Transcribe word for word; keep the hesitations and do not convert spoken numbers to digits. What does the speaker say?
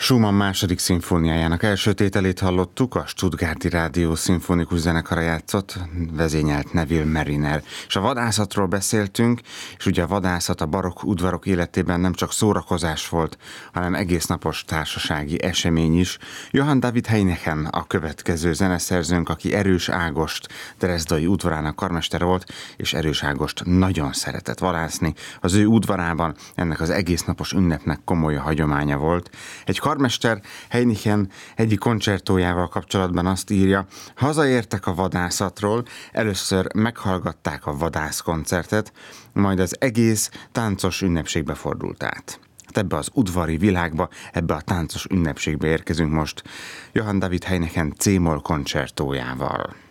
Schumann második szimfóniájának első tételét hallottuk, a Stuttgarti Rádió szimfonikus zenekara játszott, vezényelt Neville Marriner. És a vadászatról beszéltünk, és ugye a vadászat a barokk udvarok életében nem csak szórakozás volt, hanem egésznapos társasági esemény is. Johann David Heineken a következő zeneszerzőnk, aki Erős Ágost drezdai udvarának karmester volt, és Erős Ágost nagyon szeretett vadászni. Az ő udvarában ennek az egésznapos ünnepnek komoly hagyománya volt. Egy karmester Heineken egyik koncertójával kapcsolatban azt írja: hazaértek a vadászatról, először meghallgatták a vadászkoncertet, majd az egész táncos ünnepségbe fordult át. Hát ebbe az udvari világba, ebbe a táncos ünnepségbe érkezünk most Johann David Heineken C-moll koncertójával.